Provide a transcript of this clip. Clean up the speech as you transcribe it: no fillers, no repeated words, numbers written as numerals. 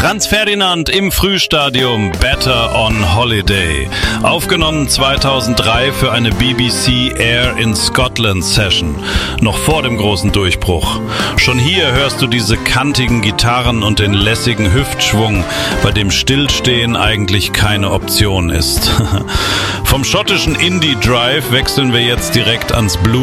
Franz Ferdinand im Frühstadium, Better on Holiday. Aufgenommen 2003 für eine BBC Air in Scotland Session. Noch vor dem großen Durchbruch. Schon hier hörst du diese kantigen Gitarren und den lässigen Hüftschwung, bei dem Stillstehen eigentlich keine Option ist. Vom schottischen Indie Drive wechseln wir jetzt direkt ans Blues